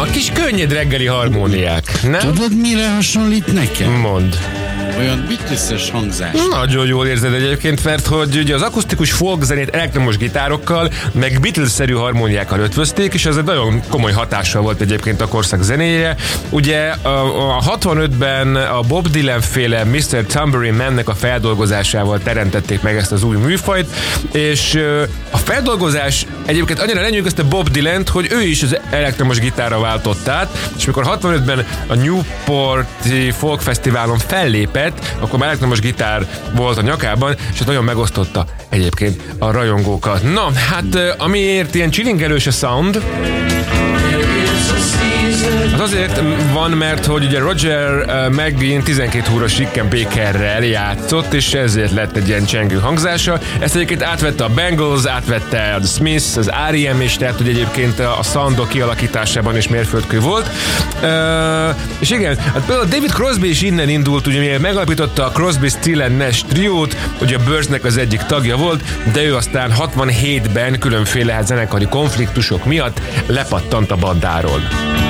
kis könnyed reggeli harmóniák, nem? Tudod, mire hasonlít nekem? Mondd. Olyan Beatles-es hangzás. Nagyon jól érzed egyébként, mert hogy ugye az akusztikus folk zenét elektromos gitárokkal, meg Beatles-szerű harmóniákkal ötvözték, és ez egy nagyon komoly hatással volt egyébként a korszak zenéje. Ugye a 65-ben a Bob Dylan féle Mr. Tambourine Man-nek a feldolgozásával teremtették meg ezt az új műfajt, és a feldolgozás egyébként annyira lenyűgözte Bob Dylant, hogy ő is az elektromos gitárra váltott át, és amikor 65-ben a Newporti Folk Fesztiválon fellépett, akkor már elektromos gitár volt a nyakában, és ez nagyon megosztotta egyébként a rajongókat. Na, hát amiért ilyen csilingelős a sound, az azért van, mert hogy ugye Roger megint 12 húros Rickenbackerrel játszott, és ezért lett egy ilyen csengő hangzása. Ezt egyébként átvette a Bangles, átvette a The Smiths, az R.E.M. is, tehát hogy egyébként a soundok kialakításában is mérföldkő volt. És igen, hát például David Crosby is innen indult, ugye megalapította a Crosby, Still & Nash triót, ugye a Byrdsnek az egyik tagja volt, de ő aztán 67-ben különféle zenekari konfliktusok miatt lepattant a bandáról.